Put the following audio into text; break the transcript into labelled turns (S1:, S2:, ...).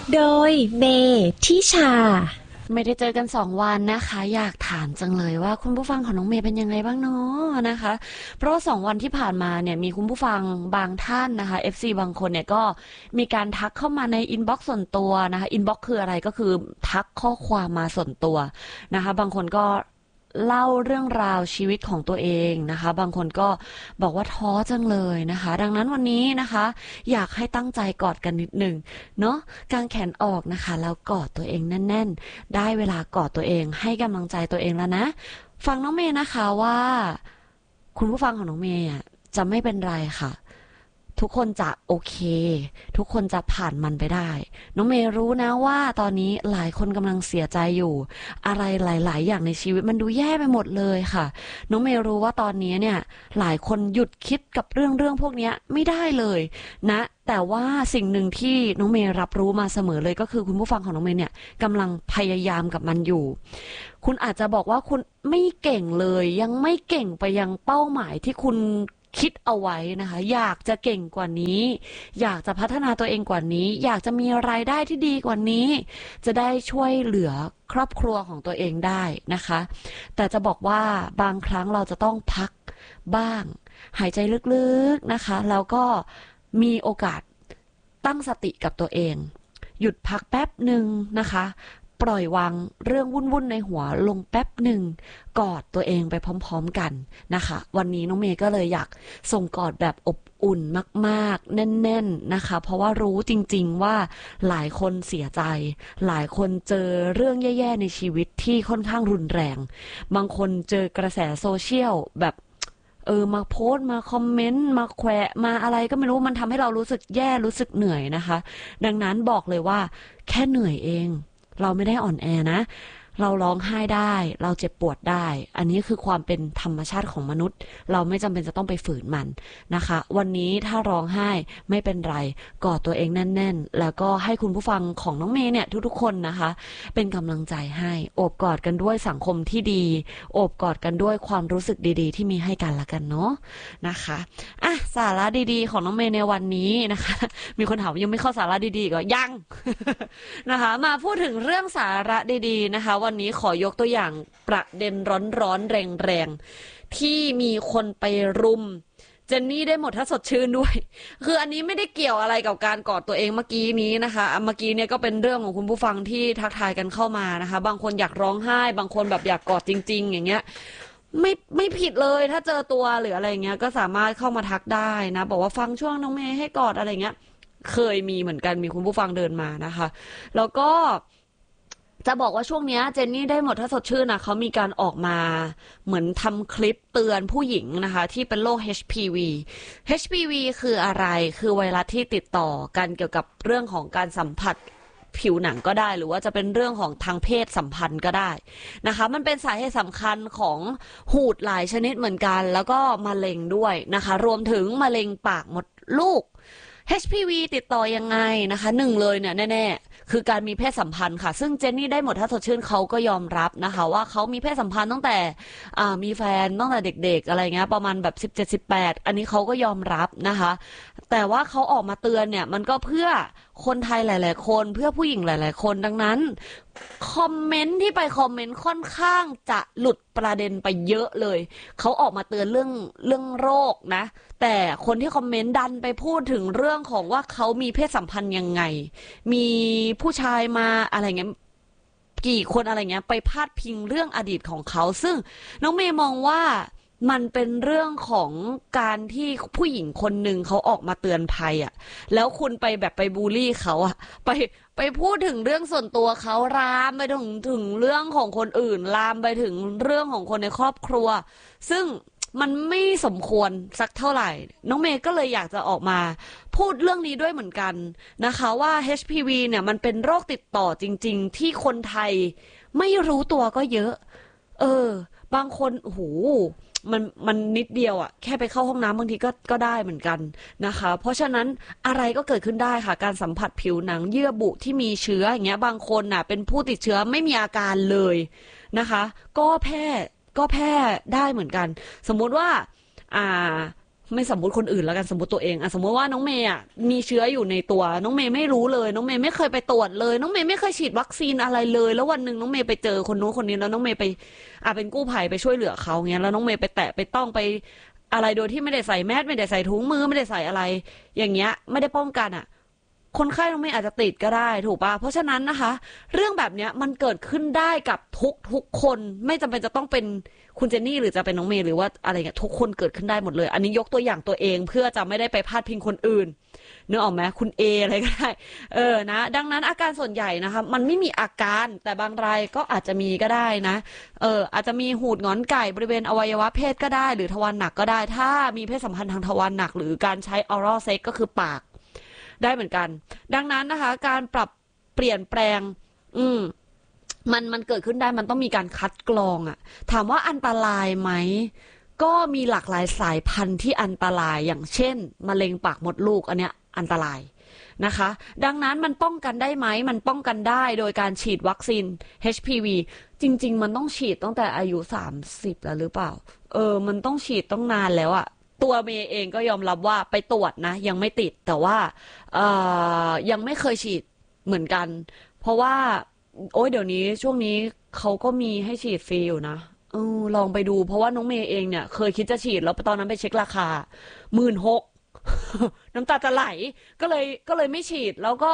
S1: โดยเมทิชา
S2: ไม่ได้เจอกัน2 วันนะคะอยากถามจังเลยว่าคุณผู้ฟังของน้องเมย์เป็นยังไงบ้างเนาะนะคะเพราะว่า2 วันที่ผ่านมาเนี่ยมีคุณผู้ฟังบางท่านนะคะ FC บางคนเนี่ยก็มีการทักเข้ามาในอินบ็อกซ์ส่วนตัวนะคะอินบ็อกซ์คืออะไรก็คือทักข้อความมาส่วนตัวนะคะบางคนก็เล่าเรื่องราวชีวิตของตัวเองนะคะบางคนก็บอกว่าท้อจังเลยนะคะดังนั้นวันนี้นะคะอยากให้ตั้งใจกอดกันนิดหนึ่งเนาะกางแขนออกนะคะแล้วกอดตัวเองแน่นๆได้เวลากอดตัวเองให้กำลังใจตัวเองแล้วนะฟังน้องเมย์นะคะว่าคุณผู้ฟังของน้องเมย์จะไม่เป็นไรค่ะทุกคนจะโอเคทุกคนจะผ่านมันไปได้น้องเมย์รู้นะว่าตอนนี้หลายคนกำลังเสียใจอยู่อะไรหลายๆอย่างในชีวิตมันดูแย่ไปหมดเลยค่ะน้องเมย์รู้ว่าตอนนี้เนี่ยหลายคนหยุดคิดกับเรื่องพวกนี้ไม่ได้เลยนะแต่ว่าสิ่งหนึ่งที่น้องเมย์รับรู้มาเสมอเลยก็คือคุณผู้ฟังของน้องเมย์เนี่ยกำลังพยายามกับมันอยู่คุณอาจจะบอกว่าคุณไม่เก่งเลยยังไม่เก่งไปยังเป้าหมายที่คุณคิดเอาไว้นะคะอยากจะเก่งกว่านี้อยากจะพัฒนาตัวเองกว่านี้อยากจะมีรายได้ที่ดีกว่านี้จะได้ช่วยเหลือครอบครัวของตัวเองได้นะคะแต่จะบอกว่าบางครั้งเราจะต้องพักบ้างหายใจลึกๆนะคะแล้วก็มีโอกาสตั้งสติกับตัวเองหยุดพักแป๊บหนึ่งนะคะปล่อยวางเรื่องวุ่นๆในหัวลงแป๊บหนึ่งกอดตัวเองไปพร้อมๆกันนะคะวันนี้น้องเมย์ก็เลยอยากส่งกอดแบบอบอุ่นมากๆแน่นๆนะคะเพราะว่ารู้จริงๆว่าหลายคนเสียใจหลายคนเจอเรื่องแย่ๆในชีวิตที่ค่อนข้างรุนแรงบางคนเจอกระแสโซเชียลแบบมาโพสต์มาคอมเมนต์มาแขวะมาอะไรก็ไม่รู้มันทำให้เรารู้สึกแย่รู้สึกเหนื่อยนะคะดังนั้นบอกเลยว่าแค่เหนื่อยเองเราไม่ได้อ่อนแอนะเราร้องไห้ได้เราเจ็บปวดได้อันนี้คือความเป็นธรรมชาติของมนุษย์เราไม่จำเป็นจะต้องไปฝืนมันนะคะวันนี้ถ้าร้องไห้ไม่เป็นไรกอดตัวเองแน่นๆแล้วก็ให้คุณผู้ฟังของน้องเมย์เนี่ยทุกๆคนนะคะเป็นกำลังใจให้โอบกอดกันด้วยสังคมที่ดีโอบกอดกันด้วยความรู้สึกดีๆที่มีให้กันละกันเนาะนะคะอ่ะสาระดีๆของน้องเมย์ในวันนี้นะคะมีคนถามว่ายังไม่เข้าสาระดีๆก็ยัง นะคะมาพูดถึงเรื่องสาระดีๆนะคะวันนี้ขอยกตัวอย่างประเด็นร้อนๆแรงๆที่มีคนไปรุมเจนนี่ได้หมดถ้าสดชื่นด้วยคืออันนี้ไม่ได้เกี่ยวอะไรกับการกอดตัวเองเมื่อกี้นี้นะคะเมื่อกี้เนี่ยก็เป็นเรื่องของคุณผู้ฟังที่ทักทายกันเข้ามานะคะบางคนอยากร้องไห้บางคนแบบอยากกอดจริงๆอย่างเงี้ยไม่ผิดเลยถ้าเจอตัวหรืออะไรเงี้ยก็สามารถเข้ามาทักได้นะบอกว่าฟังช่วงน้องเมย์ให้กอดอะไรเงี้ยเคยมีเหมือนกันมีคุณผู้ฟังเดินมานะคะแล้วก็จะบอกว่าช่วงนี้เจนนี่ได้หมดถ้าสดชื่นนะเขามีการออกมาเหมือนทำคลิปเตือนผู้หญิงนะคะที่เป็นโรค HPV HPV คืออะไรคือไวรัสที่ติดต่อกันเกี่ยวกับเรื่องของการสัมผัสผิวหนังก็ได้หรือว่าจะเป็นเรื่องของทางเพศสัมพันธ์ก็ได้นะคะมันเป็นสาเหตุสำคัญของหูดหลายชนิดเหมือนกันแล้วก็มะเร็งด้วยนะคะรวมถึงมะเร็งปากมดลูก HPV ติดต่อยังไงนะคะหนึ่งเลยเนี่ยแน่ๆคือการมีเพศสัมพันธ์ค่ะซึ่งเจนนี่ได้หมดถ้าสดชื่นเขาก็ยอมรับนะคะว่าเขามีเพศสัมพันธ์ตั้งแต่มีแฟนตั้งแต่เด็กๆอะไรเงี้ยประมาณแบบ17-18อันนี้เขาก็ยอมรับนะคะแต่ว่าเขาออกมาเตือนเนี่ยมันก็เพื่อคนไทยหลายๆคนเพื่อผู้หญิงหลายๆคนดังนั้นคอมเมนต์ที่ไปคอมเมนต์ค่อนข้างจะหลุดประเด็นไปเยอะเลยเขาออกมาเตือนเรื่องโรคนะแต่คนที่คอมเมนต์ดันไปพูดถึงเรื่องของว่าเขามีเพศสัมพันธ์ยังไงมีผู้ชายมาอะไรเงี้ยกี่คนอะไรเงี้ยไปพาดพิงเรื่องอดีตของเขาซึ่งน้องเมย์มองว่ามันเป็นเรื่องของการที่ผู้หญิงคนหนึ่งเขาออกมาเตือนภัยอ่ะแล้วคุณไปแบบไปบูลลี่เขาอ่ะไปพูดถึงเรื่องส่วนตัวเขาลามไปถึงเรื่องของคนอื่นลามไปถึงเรื่องของคนในครอบครัวซึ่งมันไม่สมควรสักเท่าไหร่น้องเมย์ก็เลยอยากจะออกมาพูดเรื่องนี้ด้วยเหมือนกันนะคะว่า HPV เนี่ยมันเป็นโรคติดต่อจริงๆที่คนไทยไม่รู้ตัวก็เยอะบางคนโอ้โหมันนิดเดียวอ่ะแค่ไปเข้าห้องน้ำบางทีก็ได้เหมือนกันนะคะเพราะฉะนั้นอะไรก็เกิดขึ้นได้ค่ะการสัมผัสผิวหนังเยื่อบุที่มีเชื้ออย่างเงี้ยบางคนน่ะเป็นผู้ติดเชื้อไม่มีอาการเลยนะคะก็แพร่ได้เหมือนกันสมมุติว่าไม่สมมติคนอื่นแล้วกันสมมติตัวเองสมมติว่าน้องเมย์มีเชื้ออยู่ในตัวน้องเมย์ไม่รู้เลยน้องเมย์ไม่เคยไปตรวจเลยน้องเมย์ไม่เคยฉีดวัคซีนอะไรเลยแล้ววันหนึ่งน้องเมย์ไปเจอคนนู้นคนนี้แล้วน้องเมย์ไปเป็นกู้ภัยไปช่วยเหลือเขาเงี้ยแล้วน้องเมย์ไปแตะไปต้องไปอะไรโดยที่ไม่ได้ใส่แมสไม่ได้ใส่ถุงมือไม่ได้ใส่อะไรอย่างเงี้ยไม่ได้ป้องกันคนไข้น้องเมย์อาจจะติดก็ได้ถูกป่ะเพราะฉะนั้นนะคะเรื่องแบบเนี้ยมันเกิดขึ้นได้กับทุกคนไม่จำเป็นจะต้องเป็นคุณเจนนี่หรือจะเป็นน้องเมย์หรือว่าอะไรเงี้ยทุกคนเกิดขึ้นได้หมดเลยอันนี้ยกตัวอย่างตัวเองเพื่อจะไม่ได้ไปพาดพิงคนอื่นนึกออกไหมคุณเออะไรก็ได้นะดังนั้นอาการส่วนใหญ่นะคะมันไม่มีอาการแต่บางรายก็อาจจะมีก็ได้นะอาจจะมีหูดหงอนไก่บริเวณอวัยวะเพศก็ได้หรือทวารหนักก็ได้ถ้ามีเพศสัมพันธ์ทางทวารหนักหรือการใช้ oral sex ก็คือปากได้เหมือนกันดังนั้นนะคะการปรับเปลี่ยนแปลงมันเกิดขึ้นได้มันต้องมีการคัดกรองถามว่าอันตรายไหมก็มีหลากหลายสายพันธุ์ที่อันตรายอย่างเช่นมะเร็งปากมดลูกอันเนี้ยอันตรายนะคะดังนั้นมันป้องกันได้ไหมมันป้องกันได้โดยการฉีดวัคซีน HPV จริงๆมันต้องฉีดตั้งแต่อายุ30แล้วหรือเปล่ามันต้องฉีดต้องนานแล้วตัวเมย์เองก็ยอมรับว่าไปตรวจนะยังไม่ติดแต่ว่ายังไม่เคยฉีดเหมือนกันเพราะว่าโอ๊ยเดี๋ยวนี้ช่วงนี้เขาก็มีให้ฉีดฟรีอยู่นะลองไปดูเพราะว่าน้องเมย์เองเนี่ยเคยคิดจะฉีดแล้วตอนนั้นไปเช็คราคา16,000 น้ำตาจะไหลก็เลยไม่ฉีดแล้วก็